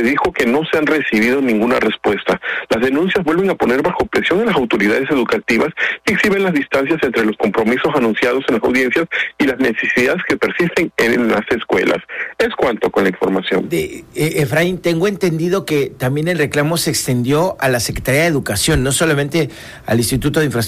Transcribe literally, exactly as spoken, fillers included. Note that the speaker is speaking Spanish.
dijo que no se han recibido ninguna respuesta. Las denuncias vuelven a poner bajo presión a las autoridades educativas y exhiben las distancias entre los compromisos anunciados en las audiencias y las necesidades que persisten en las escuelas. Es cuanto con la información. De, eh, Efraín, tengo entendido que también el reclamo se extendió a la Secretaría de Educación, no solamente al Instituto de Infraestructura